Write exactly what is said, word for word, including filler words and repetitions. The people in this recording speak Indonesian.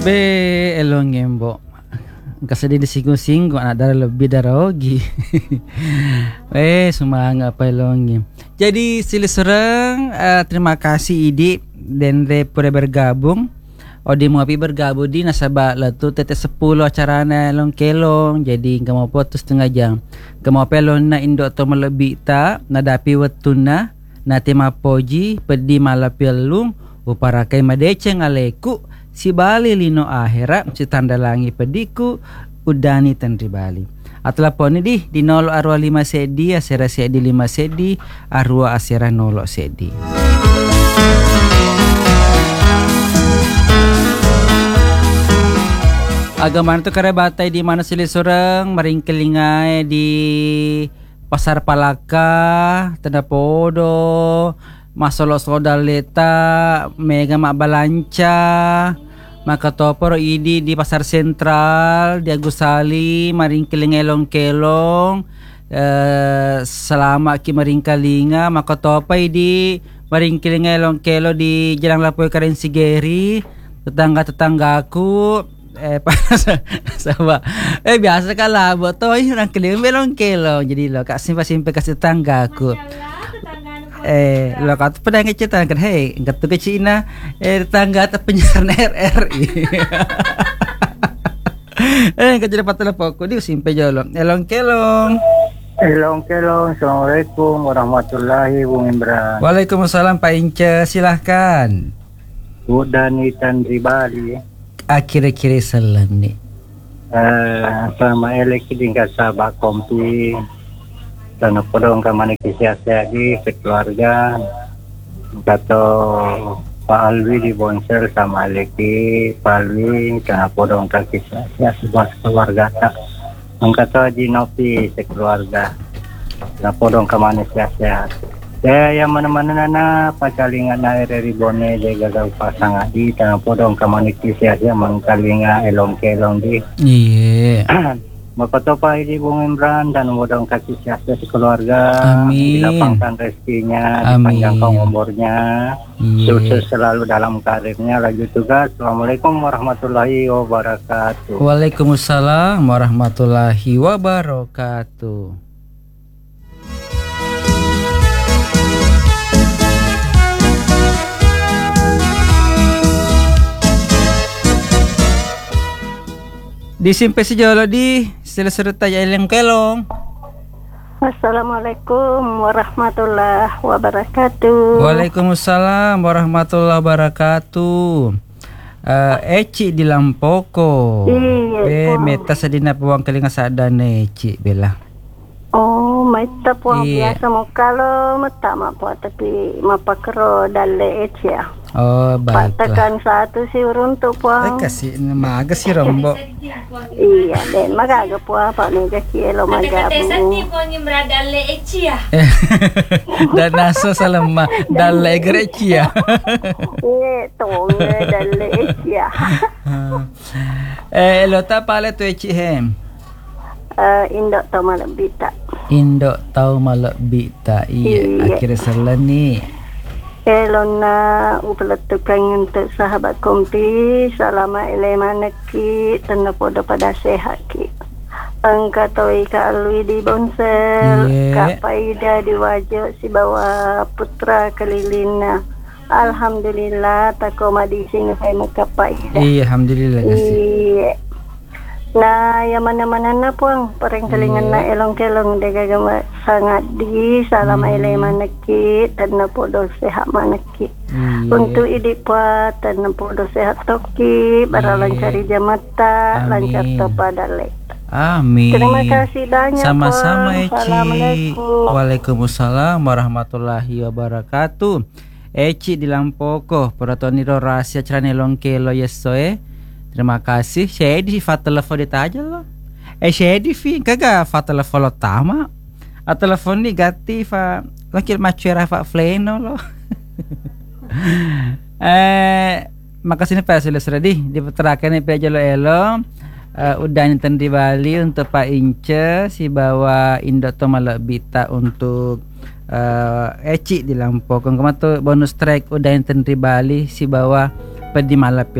Be elong embo. Kasi di disinggung-singgung anak darah lebih darah ogi. Eh semangat apa elongi. Jadi sila serang uh, terima kasih Idi dan repure bergabung. Odi mau api bergabung di nasabah latu tete sepuluh acarana elong kelong. Jadi kamu putus setengah jam. Kamu pelon na indo to melebih ta nadapi wetuna na tema poji pedi malapelung uparakai madece ngaleku. Si Bali lino akhirat si tanda langi pediku udani tandri Bali. Atau poni di di nol arwah lima sedi asera sedi lima sedi arwah asera nolo sedi. Agama itu karebatai di mana sili sorang meringkelingai di Pasar Palaka tanda podo masolo soda leta mega mak balanca maka toporo idi di Pasar Sentral di Agusali maring keling elong kelong eh, selama ki maring kalinga maka topai di maring keling elong kelo di Jalan Lapoy Karen Sigeri tetangga-tetanggaku eh pas sama eh biasa kalah buat toy orang keling elong kelong jadi lo kak simpa-simpa kasih tetanggaku. Eh, lo kata pedang cerita kan, hey, kata ke Cina, eh tetangga atau penyiaran R R I. Eh, kerja dapat telepon aku, dia simpe jolong, elong kelong. Elong kelong, assalamualaikum warahmatullahi wabarakatuh. Waalaikumsalam Pak Ince, silahkan. Udani Tandri Bali. Akhir-akhir salam nih. Eh, sama elek tingkat sahabat kompi. Dan podong kamane kisah-kisah di sekeluarga kata Pak Alwi di Bonsel sama Leki Pak Alwi karena podong kisah-kisah sebuah keluarga tak mengkata di Nopi sekeluarga dan podong kamane kisah ya yang mana-mana nana pacalingan na eri bone de gagal pasang di karena podong kamane kisah mengkalinga elong-kelong di iya. Makatopa ini Bung Imran dan mudah kasih sehat di keluarga, amin. Dilapangkan rezekinya, dipanjangkan umurnya, yeah. Sukses selalu dalam karirnya, lagi tugas. Assalamualaikum warahmatullahi wabarakatuh. Waalaikumsalam warahmatullahi wabarakatuh. Disimpe sejauh di selesai tanya eleng kelong. Assalamualaikum warahmatullahi wabarakatuh. Waalaikumsalam warahmatullahi wabarakatuh. Uh, Eci di Lampoko. Iya. Be meta sedina puang kelinga sadane Eci bela. Oh, meta puang iya. Biasa mo kalau meta mapo tapi mapakro dalle Eci ya. Oh, baiklah. Patakan satu si uruntu puang. Eh kasih maga si rombo. Iya, dan magaga puang pak nih kaki elo magabu. Sati puang imra dalle Eci ya. Dan naso salama dalle Greci ya. Iya, tong dalle Eci ya. Eh, lo ta pale tu Eci hem. Uh, indok tau malak bita. Indok tau malak bita. Iya, akhirnya salah nih. Elona upeletukan untuk sahabat kompi selama elema neki tanda podo pada sehat ki. Engka toi ka Alwi di Bonsel, yeah. Kak Paida di Wajo si bawa putra kelilina. Alhamdulillah takoma di sini saya Kak Paida. Iya, alhamdulillah kasih. Iya. Nah, yang mana-mana na puang pareng kalingan na elong kelong de gagama sangat di salama hmm. elema neki tan na podo sehat maneki. Yeah. Untuk idi pa tan na podo sehat toki bara yeah. Lancari jamata lancar to padale. Amin. Terima kasih banyak. Sama-sama Eci. Assalamualaikum. Waalaikumsalam warahmatullahi wabarakatuh. Eci di Lampoko, Puratoniro rahasia cerane longkelo yesoe. Terima kasih. Shedi fa telepon dita aja lo. Eh shedi fi kaga fa telepon lo tama. A telepon ni gati fa lakil macera fa fleno lo. Eh makasih nih Pak Selesai di dipeterakan nih aja lo elo. Uh, udah nonton di Bali untuk Pak Ince si bawa Indoto Malabita untuk uh, Eci di Lampau. Kemarin tuh bonus track udah nonton di Bali si bawa Pedi Malap